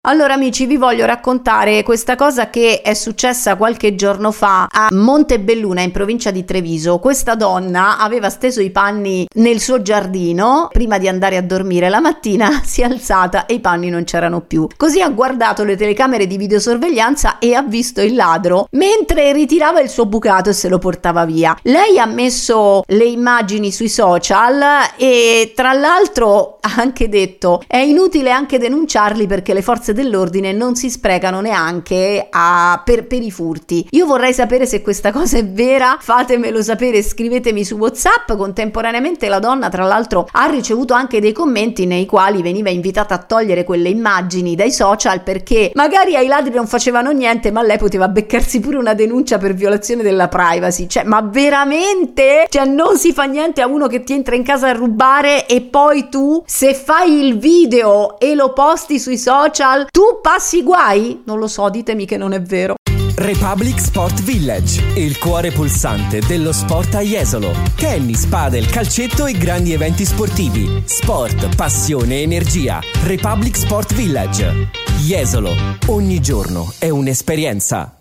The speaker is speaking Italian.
Allora amici, vi voglio raccontare questa cosa che è successa qualche giorno fa a Montebelluna in provincia di Treviso. Questa donna aveva steso i panni nel suo giardino, prima di andare a dormire la mattina si è alzata e i panni non c'erano più. Così ha guardato le telecamere di videosorveglianza e ha visto il ladro mentre ritirava il suo bucato e se lo portava via. Lei ha messo le immagini sui social e tra l'altro ha anche detto: è inutile anche denunciarli perché le forze dell'ordine non si sprecano neanche per i furti. Io vorrei sapere se questa cosa è vera, fatemelo sapere, scrivetemi su WhatsApp. Contemporaneamente la donna tra l'altro ha ricevuto anche dei commenti nei quali veniva invitata a togliere quelle immagini dai social perché magari ai ladri non facevano niente, ma lei poteva beccarsi pure una denuncia per violazione della privacy. Cioè, ma veramente? Cioè, non si fa niente a uno che ti entra in casa a rubare e poi tu, se fai il video e lo posti sui social, tu passi guai? Non lo so, ditemi che non è vero. Republic Sport Village, il cuore pulsante dello sport a Jesolo. Tennis, padel, calcetto e grandi eventi sportivi. Sport, passione, energia. Republic Sport Village. Jesolo, ogni giorno è un'esperienza.